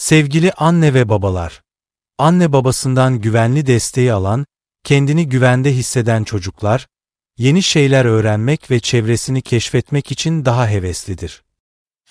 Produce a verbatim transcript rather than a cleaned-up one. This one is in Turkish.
Sevgili anne ve babalar, anne babasından güvenli desteği alan, kendini güvende hisseden çocuklar, yeni şeyler öğrenmek ve çevresini keşfetmek için daha heveslidir.